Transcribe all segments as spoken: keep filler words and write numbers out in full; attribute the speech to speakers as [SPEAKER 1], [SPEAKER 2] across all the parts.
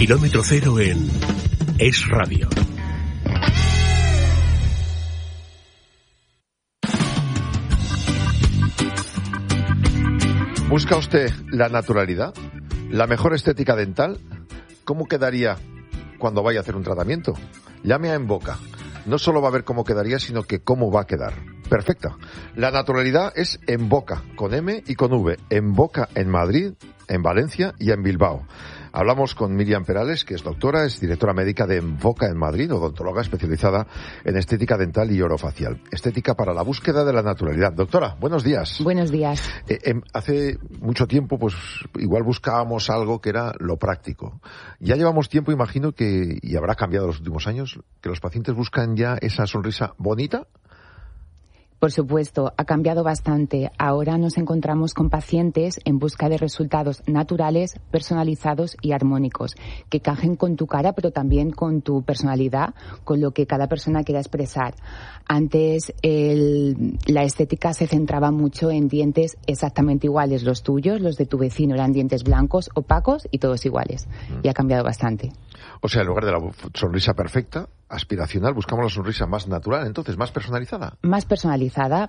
[SPEAKER 1] Kilómetro cero en Es Radio.
[SPEAKER 2] ¿Busca usted la naturalidad? ¿La mejor estética dental? ¿Cómo quedaría cuando vaya a hacer un tratamiento? Llame a Emboca. No solo va a ver cómo quedaría, sino que cómo va a quedar. Perfecta. La naturalidad es Emboca, con M y con V. Emboca en Madrid, en Valencia y en Bilbao. Hablamos con Miriam Perales, que es doctora, es directora médica de Emboca en Madrid, odontóloga especializada en estética dental y orofacial. Estética para la búsqueda de la naturalidad. Doctora, buenos días.
[SPEAKER 3] Buenos días.
[SPEAKER 2] Eh, eh, hace mucho tiempo, pues igual buscábamos algo que era lo práctico. Ya llevamos tiempo, imagino que, y habrá cambiado en los últimos años, que los pacientes buscan ya esa sonrisa bonita.
[SPEAKER 3] Por supuesto, ha cambiado bastante. Ahora nos encontramos con pacientes en busca de resultados naturales, personalizados y armónicos, que cajen con tu cara, pero también con tu personalidad, con lo que cada persona quiera expresar. Antes el, la estética se centraba mucho en dientes exactamente iguales. Los tuyos, los de tu vecino, eran dientes blancos, opacos y todos iguales. Y ha cambiado bastante.
[SPEAKER 2] O sea, en lugar de la sonrisa perfecta, aspiracional, buscamos la sonrisa más natural, entonces, más personalizada.
[SPEAKER 3] Más personalizada,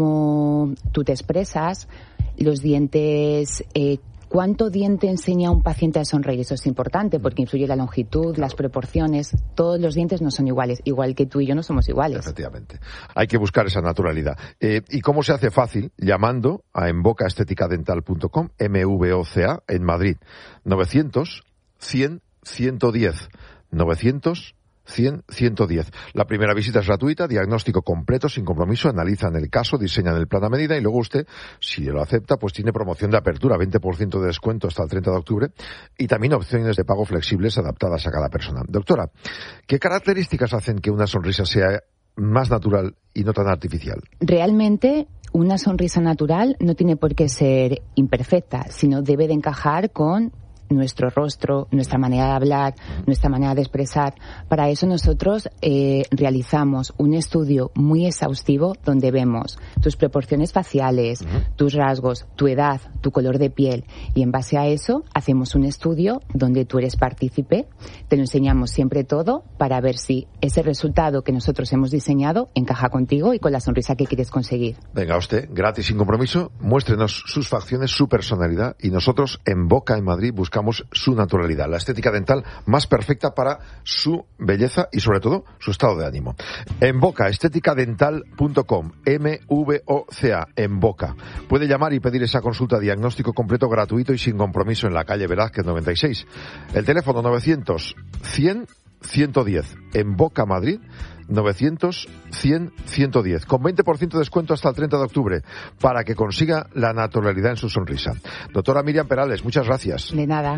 [SPEAKER 3] como tú te expresas, los dientes... Eh, ¿Cuánto diente enseña un paciente a sonreír? Eso es importante porque influye la longitud, las proporciones. Todos los dientes no son iguales, igual que tú y yo no somos iguales.
[SPEAKER 2] Efectivamente. Hay que buscar esa naturalidad. Eh, ¿Y cómo se hace fácil? Llamando a emboca estética dental punto com, M V O C A, en Madrid. novecientos, cien, ciento diez. novecientos, cien, ciento diez. La primera visita es gratuita, diagnóstico completo, sin compromiso, analizan el caso, diseñan el plan a medida y luego usted, si lo acepta, pues tiene promoción de apertura, veinte por ciento de descuento hasta el treinta de octubre y también opciones de pago flexibles adaptadas a cada persona. Doctora, ¿qué características hacen que una sonrisa sea más natural y no tan artificial?
[SPEAKER 3] Realmente, una sonrisa natural no tiene por qué ser imperfecta, sino debe de encajar con nuestro rostro, nuestra manera de hablar, nuestra manera de expresar. Para eso nosotros eh, realizamos un estudio muy exhaustivo donde vemos tus proporciones faciales, uh-huh. tus rasgos, tu edad, tu color de piel, y en base a eso hacemos un estudio donde tú eres partícipe, te lo enseñamos siempre todo para ver si ese resultado que nosotros hemos diseñado encaja contigo y con la sonrisa que quieres conseguir.
[SPEAKER 2] Venga usted, gratis, sin compromiso, muéstrenos sus facciones, su personalidad, y nosotros en Boca en Madrid buscamos su naturalidad, la estética dental más perfecta para su belleza y sobre todo su estado de ánimo. Emboca estética dental punto com, M V O C A, Emboca. Puede llamar y pedir esa consulta diagnóstico completo, gratuito y sin compromiso en la calle Velázquez noventa y seis. El teléfono novecientos, cien, ciento diez, Emboca Madrid, novecientos, cien, ciento diez, con veinte por ciento de descuento hasta el treinta de octubre, para que consiga la naturalidad en su sonrisa. Doctora Miriam Perales, muchas gracias.
[SPEAKER 3] De nada.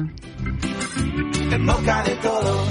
[SPEAKER 4] En boca de todo.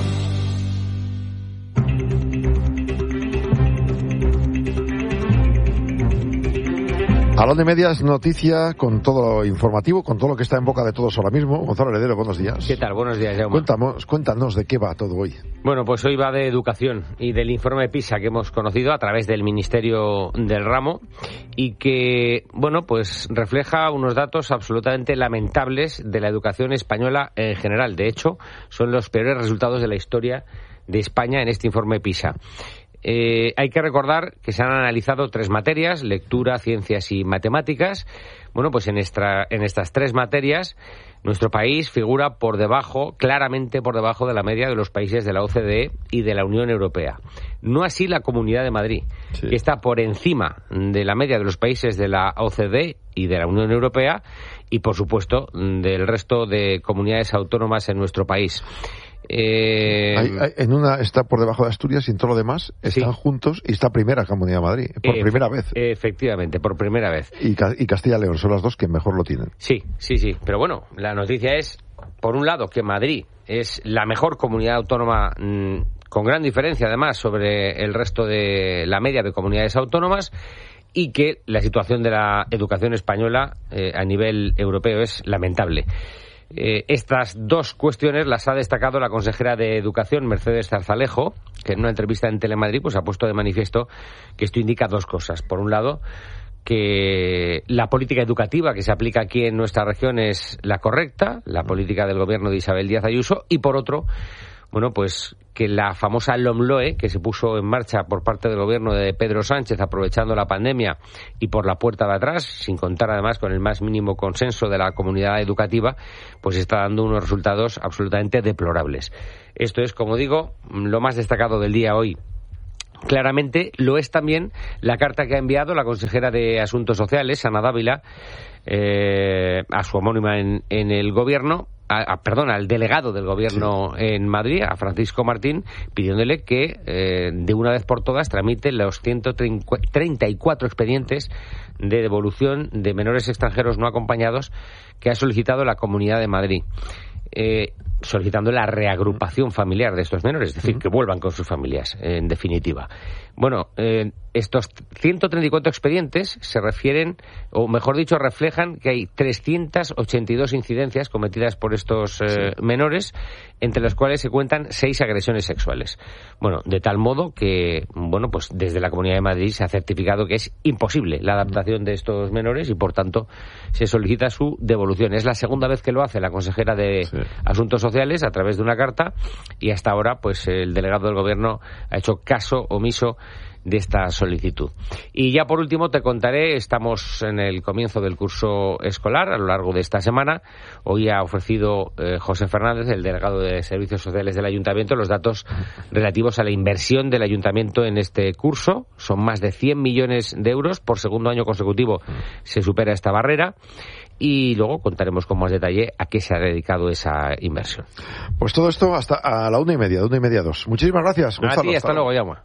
[SPEAKER 2] Alón de Medias, noticia con todo lo informativo, con todo lo que está en boca de todos ahora mismo. Gonzalo Heredero, buenos días.
[SPEAKER 5] ¿Qué tal? Buenos días, Jaume.
[SPEAKER 2] Cuéntanos, cuéntanos de qué va todo hoy.
[SPEAKER 5] Bueno, pues hoy va de educación y del informe PISA que hemos conocido a través del Ministerio del Ramo y que, bueno, pues refleja unos datos absolutamente lamentables de la educación española en general. De hecho, son los peores resultados de la historia de España en este informe PISA. Eh, hay que recordar que se han analizado tres materias, lectura, ciencias y matemáticas. Bueno, pues en, esta, en estas tres materias nuestro país figura por debajo, claramente por debajo de la media de los países de la O C D E y de la Unión Europea. No así la Comunidad de Madrid, sí, que está por encima de la media de los países de la O C D E y de la Unión Europea y, por supuesto, del resto de comunidades autónomas en nuestro país. Eh,
[SPEAKER 2] hay, hay, en una está por debajo de Asturias y en todo lo demás están sí. juntos y está primera Comunidad de Madrid, por eh, primera vez.
[SPEAKER 5] Efectivamente, por primera vez.
[SPEAKER 2] Y, y Castilla y León son las dos que mejor lo tienen.
[SPEAKER 5] Sí, sí, sí. Pero bueno, la noticia es, por un lado, que Madrid es la mejor comunidad autónoma, mmm, con gran diferencia además sobre el resto de la media de comunidades autónomas, y que la situación de la educación española eh, a nivel europeo es lamentable. Eh, estas dos cuestiones las ha destacado la consejera de Educación, Mercedes Zarzalejo, que en una entrevista en Telemadrid pues ha puesto de manifiesto que esto indica dos cosas. Por un lado, que la política educativa que se aplica aquí en nuestra región es la correcta, la política del gobierno de Isabel Díaz Ayuso, y por otro, bueno, pues que la famosa LOMLOE, que se puso en marcha por parte del gobierno de Pedro Sánchez aprovechando la pandemia y por la puerta de atrás, sin contar además con el más mínimo consenso de la comunidad educativa, pues está dando unos resultados absolutamente deplorables. Esto es, como digo, lo más destacado del día hoy. Claramente lo es también la carta que ha enviado la consejera de Asuntos Sociales, Ana Dávila, eh, a su homónima en, en el gobierno, a, a, perdón, al delegado del gobierno sí. en Madrid, a Francisco Martín, pidiéndole que eh, de una vez por todas tramite los ciento treinta y cuatro expedientes de devolución de menores extranjeros no acompañados que ha solicitado la Comunidad de Madrid. Eh, solicitando la reagrupación familiar de estos menores, es decir, que vuelvan con sus familias, en definitiva. Bueno, eh, estos ciento treinta y cuatro expedientes se refieren, o mejor dicho, reflejan que hay trescientas ochenta y dos incidencias cometidas por estos eh, sí. menores, entre las cuales se cuentan seis agresiones sexuales. Bueno, de tal modo que, bueno, pues desde la Comunidad de Madrid se ha certificado que es imposible la adaptación de estos menores y, por tanto, se solicita su devolución. Es la segunda vez que lo hace la consejera de sí. Asuntos Sociales a través de una carta, y hasta ahora pues el delegado del gobierno ha hecho caso omiso de esta solicitud. Y ya por último te contaré, estamos en el comienzo del curso escolar a lo largo de esta semana. Hoy ha ofrecido eh, José Fernández, el delegado de Servicios Sociales del Ayuntamiento, los datos relativos a la inversión del Ayuntamiento en este curso. Son más de cien millones de euros, por segundo año consecutivo se supera esta barrera. Y luego contaremos con más detalle a qué se ha dedicado esa inversión.
[SPEAKER 2] Pues todo esto hasta a la una y media, de una y media a dos. Muchísimas gracias, Gonzalo.
[SPEAKER 5] A ti, hasta, hasta luego, Llama.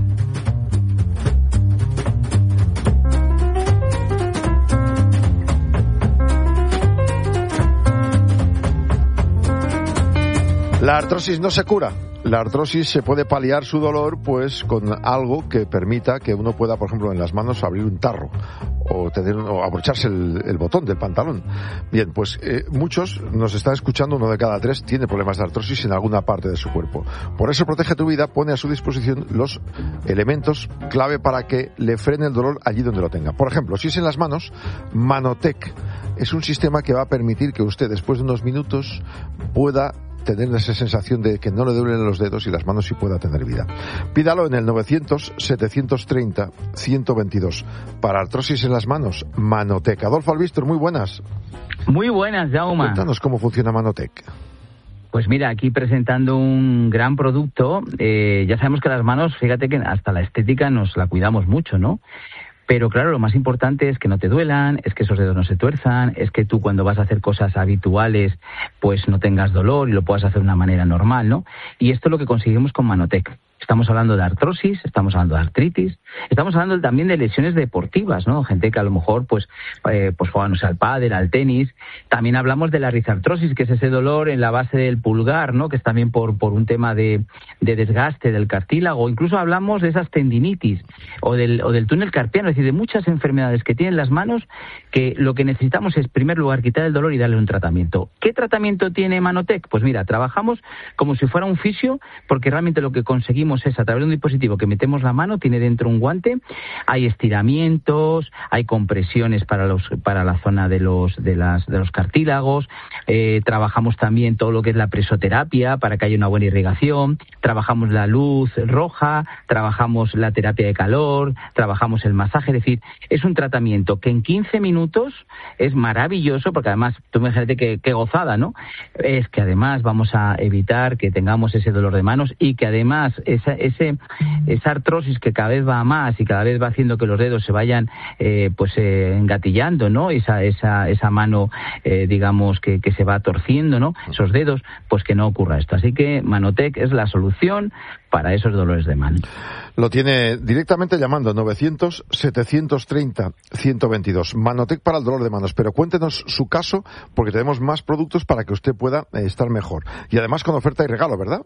[SPEAKER 2] La artrosis no se cura. La artrosis se puede paliar su dolor pues con algo que permita que uno pueda, por ejemplo, en las manos abrir un tarro o tener o abrocharse el, el botón del pantalón. Bien, pues eh, muchos nos están escuchando, uno de cada tres tiene problemas de artrosis en alguna parte de su cuerpo. Por eso Protege tu Vida pone a su disposición los elementos clave para que le frene el dolor allí donde lo tenga. Por ejemplo, si es en las manos, Manotec es un sistema que va a permitir que usted después de unos minutos pueda tener esa sensación de que no le duelen los dedos y las manos sí pueda tener vida. Pídalo en el novecientos, setecientos treinta, ciento veintidós. Para artrosis en las manos, Manotec. Adolfo Albistor, muy buenas.
[SPEAKER 6] Muy buenas, Jaume.
[SPEAKER 2] Cuéntanos cómo funciona Manotec.
[SPEAKER 6] Pues mira, aquí presentando un gran producto. Eh, ya sabemos que las manos, fíjate que hasta la estética nos la cuidamos mucho, ¿no? Pero claro, lo más importante es que no te duelan, es que esos dedos no se tuerzan, es que tú cuando vas a hacer cosas habituales pues no tengas dolor y lo puedas hacer de una manera normal, ¿no? Y esto es lo que conseguimos con Manotec. Estamos hablando de artrosis, estamos hablando de artritis, estamos hablando también de lesiones deportivas, ¿no? Gente que a lo mejor pues eh, pues juega, no sé, al pádel, al tenis. También hablamos de la rizartrosis, que es ese dolor en la base del pulgar, ¿no? Que es también por por un tema de, de desgaste del cartílago. Incluso hablamos de esas tendinitis o del o del túnel carpiano, es decir, de muchas enfermedades que tienen las manos, que lo que necesitamos es, en primer lugar, quitar el dolor y darle un tratamiento. ¿Qué tratamiento tiene Manotec? Pues mira, trabajamos como si fuera un fisio, porque realmente lo que conseguimos es, a través de un dispositivo que metemos la mano, tiene dentro un guante, hay estiramientos, hay compresiones para los para la zona de los de las de los cartílagos, eh, trabajamos también todo lo que es la presoterapia para que haya una buena irrigación, trabajamos la luz roja, trabajamos la terapia de calor, trabajamos el masaje, es decir, es un tratamiento que en quince minutos es maravilloso, porque además, tú imagínate qué, qué gozada, ¿no? Es que además vamos a evitar que tengamos ese dolor de manos y que además esa, ese, esa artrosis que cada vez va a más y cada vez va haciendo que los dedos se vayan eh, pues eh, engatillando, ¿no? Esa, esa, esa mano, eh, digamos, que, que se va torciendo, ¿no? Esos dedos, pues que no ocurra esto. Así que Manotec es la solución para esos dolores de mano.
[SPEAKER 2] Lo tiene directamente llamando novecientos, setecientos treinta, ciento veintidós. Manotec para el dolor de manos. Pero cuéntenos su caso, porque tenemos más productos para que usted pueda eh, estar mejor. Y además con oferta y regalo, ¿verdad?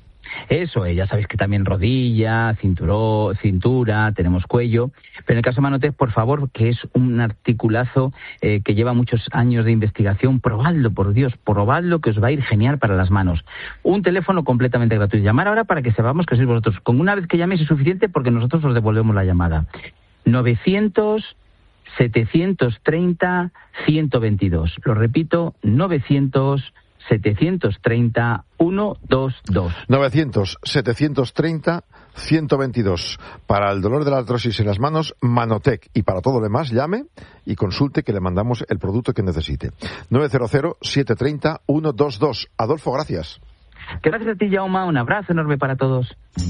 [SPEAKER 6] Eso, eh, ya sabéis que también rodilla, cinturó, cintura, tenemos cuello, pero en el caso de Manotec, por favor, que es un articulazo eh, que lleva muchos años de investigación, probadlo, por Dios, probadlo, que os va a ir genial para las manos. Un teléfono completamente gratuito. Llamar ahora para que sepamos que sois vosotros. Con una vez que llaméis es suficiente, porque nosotros os devolvemos la llamada. novecientos, setecientos treinta, ciento veintidós. Lo repito, novecientos, setecientos treinta, ciento veintidós.
[SPEAKER 2] novecientos, setecientos treinta, ciento veintidós. Para el dolor de la artrosis en las manos, Manotec. Y para todo lo demás, llame y consulte que le mandamos el producto que necesite. nueve cero cero, siete tres cero, ciento veintidós. Adolfo, gracias.
[SPEAKER 6] Gracias a ti, Jaume. Un abrazo enorme para todos.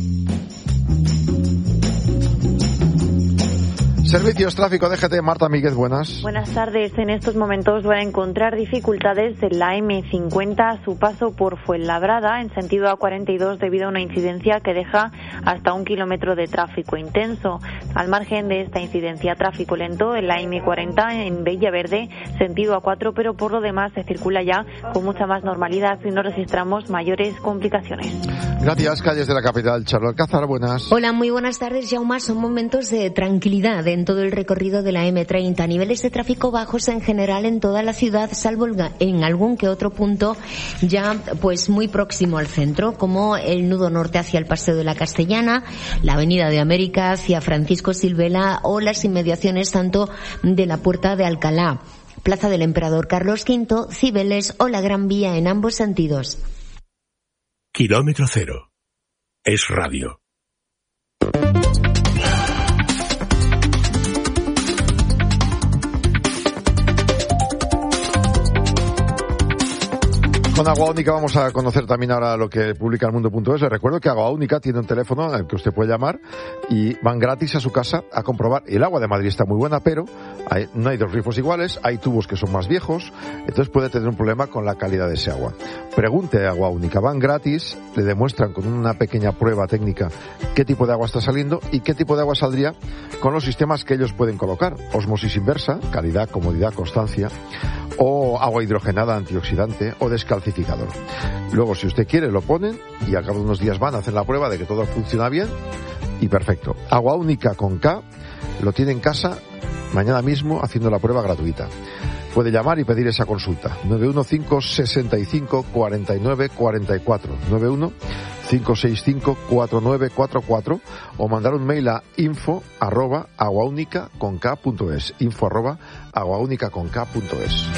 [SPEAKER 2] Servicios Tráfico D G T, Marta Míguez, buenas.
[SPEAKER 7] Buenas tardes. En estos momentos van a encontrar dificultades en la eme cincuenta a su paso por Fuenlabrada en sentido A cuarenta y dos debido a una incidencia que deja hasta un kilómetro de tráfico intenso. Al margen de esta incidencia, tráfico lento en la eme cuarenta en Villaverde sentido A cuatro, pero por lo demás se circula ya con mucha más normalidad y no registramos mayores complicaciones.
[SPEAKER 2] Gracias. Calles de la capital, Charo Alcázar, buenas.
[SPEAKER 8] Hola, muy buenas tardes, Jaume. Son momentos de tranquilidad en todo el recorrido de la eme treinta. Niveles de tráfico bajos en general en toda la ciudad, salvo en algún que otro punto ya pues muy próximo al centro, como el nudo norte hacia el Paseo de la Castellana, la Avenida de América hacia Francisco Silvela o las inmediaciones tanto de la Puerta de Alcalá, Plaza del Emperador Carlos quinto, Cibeles o la Gran Vía en ambos sentidos.
[SPEAKER 1] Kilómetro cero. Es radio.
[SPEAKER 2] Con Agua Única vamos a conocer también ahora lo que publica el mundo punto es. Les recuerdo que Agua Única tiene un teléfono al que usted puede llamar y van gratis a su casa a comprobar. El agua de Madrid está muy buena, pero hay, no hay dos grifos iguales, hay tubos que son más viejos, entonces puede tener un problema con la calidad de ese agua. Pregunte a Agua Única, van gratis, le demuestran con una pequeña prueba técnica qué tipo de agua está saliendo y qué tipo de agua saldría con los sistemas que ellos pueden colocar. Osmosis inversa, calidad, comodidad, constancia, o agua hidrogenada, antioxidante o descalcificador. Luego, si usted quiere, lo ponen y al cabo de unos días van a hacer la prueba de que todo funciona bien y perfecto. Agua Única con K lo tiene en casa mañana mismo haciendo la prueba gratuita. Puede llamar y pedir esa consulta. nueve uno cinco seis cinco cuatro nueve cuatro cuatro, nueve uno cinco seis cinco cuatro nueve cuatro cuatro o mandar un mail a info arroba aguaunica con K punto es, info arroba aguaunica con K punto es.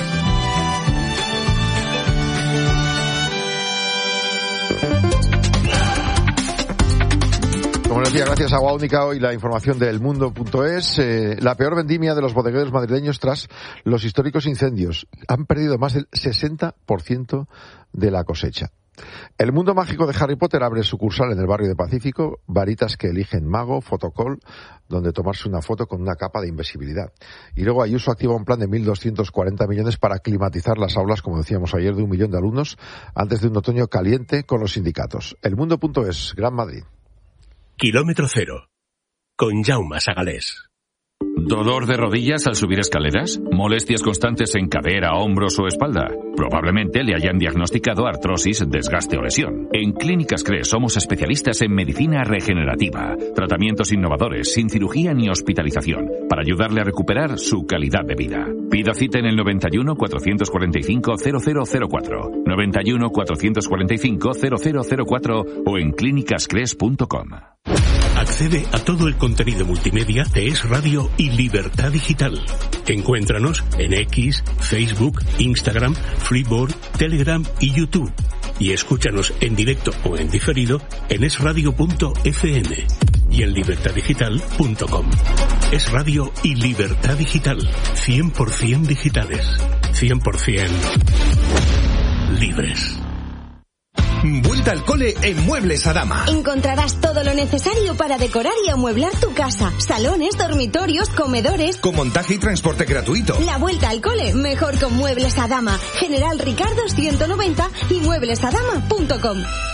[SPEAKER 2] Como les decía, gracias a Agua Única, hoy la información del mundo punto es. Eh, la peor vendimia de los bodegueros madrileños tras los históricos incendios. Han perdido más del sesenta por ciento de la cosecha. El mundo mágico de Harry Potter abre sucursal en el barrio de Pacífico, varitas que eligen mago, fotocall, donde tomarse una foto con una capa de invisibilidad. Y luego Ayuso activa un plan de mil doscientos cuarenta millones para climatizar las aulas, como decíamos ayer, de un millón de alumnos antes de un otoño caliente con los sindicatos. El mundo punto es, Gran Madrid.
[SPEAKER 1] Kilómetro cero. Con Jaume Sagalés.
[SPEAKER 9] ¿Dolor de rodillas al subir escaleras? ¿Molestias constantes en cadera, hombros o espalda? Probablemente le hayan diagnosticado artrosis, desgaste o lesión. En Clínicas Cres somos especialistas en medicina regenerativa, tratamientos innovadores, sin cirugía ni hospitalización, para ayudarle a recuperar su calidad de vida. Pida cita en el noventa y uno cuatrocientos cuarenta y cinco cero cero cero cuatro, noventa y uno cuatrocientos cuarenta y cinco cero cero cero cuatro o en clínicas cres punto com.
[SPEAKER 1] Accede a todo el contenido multimedia de Es Radio y Libertad Digital. Encuéntranos en X, Facebook, Instagram, Freeboard, Telegram y YouTube. Y escúchanos en directo o en diferido en es radio punto efe eme y en libertad digital punto com. Es Radio y Libertad Digital. cien por ciento digitales. cien por ciento libres.
[SPEAKER 10] Vuelta al cole en Muebles Adama.
[SPEAKER 11] Encontrarás todo lo necesario para decorar y amueblar tu casa. Salones, dormitorios, comedores.
[SPEAKER 10] Con montaje y transporte gratuito.
[SPEAKER 11] La vuelta al cole, mejor con Muebles Adama. General Ricardo ciento noventa y muebles adama punto com.